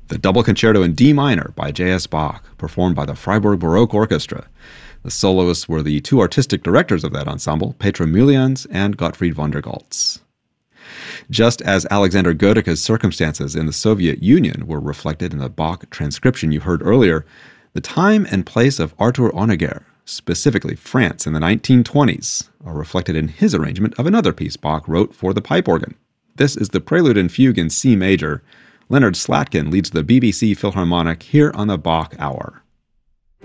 The Double Concerto in D minor by J.S. Bach, performed by the Freiburg Baroque Orchestra. The soloists were the two artistic directors of that ensemble, Petra Müllejans and Gottfried von der Goltz. Just as Alexander Goedeke's circumstances in the Soviet Union were reflected in the Bach transcription you heard earlier, the time and place of Arthur Honegger, specifically France in the 1920s, are reflected in his arrangement of another piece Bach wrote for the pipe organ. This is the Prelude and Fugue in C major. Leonard Slatkin leads the BBC Philharmonic here on the Bach Hour.